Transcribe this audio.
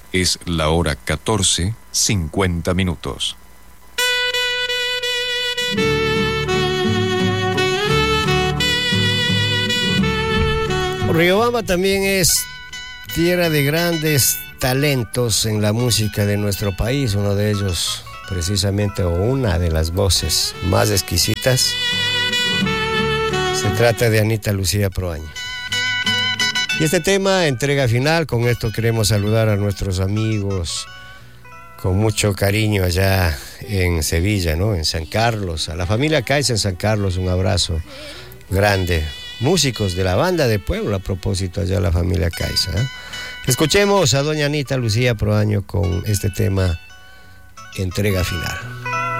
Es la hora 14:50. Riobamba también es tierra de grandes talentos en la música de nuestro país. Uno de ellos, precisamente, o una de las voces más exquisitas, se trata de Anita Lucía Proaño. Y este tema, entrega final. Con esto queremos saludar a nuestros amigos con mucho cariño allá en Sevilla, ¿no? En San Carlos, a la familia Caiza en San Carlos, un abrazo grande. Músicos de la banda de Puebla, a propósito, allá la familia Caiza, ¿eh? Escuchemos a doña Anita Lucía Proaño con este tema, entrega final.